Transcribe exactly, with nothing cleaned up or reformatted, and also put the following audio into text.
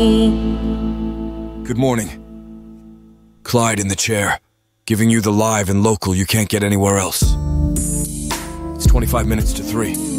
Good morning. Clyde in the chair, giving you the live and local you can't get anywhere else. It's twenty-five minutes to three.